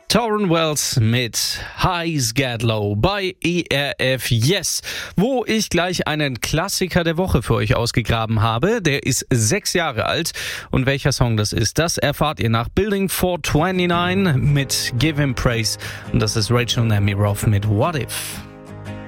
Tauren Wells mit Highs Get Low bei ERF Yes, wo ich gleich einen Klassiker der Woche für euch ausgegraben habe. Der ist 6 Jahre alt und welcher Song das ist, das erfahrt ihr nach Building 429 mit Give Him Praise und das ist Rachel Nemiroff mit What If.